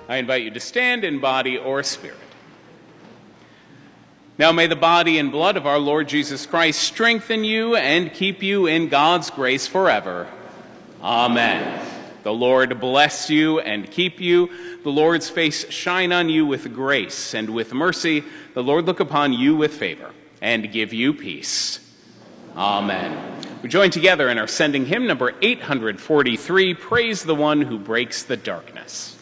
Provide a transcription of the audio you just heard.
I invite you to stand in body or spirit. Now may the body and blood of our Lord Jesus Christ strengthen you and keep you in God's grace forever. Amen. The Lord bless you and keep you. The Lord's face shine on you with grace and with mercy. The Lord look upon you with favor and give you peace. Amen. We join together in our sending hymn number 843, Praise the One Who Breaks the Darkness.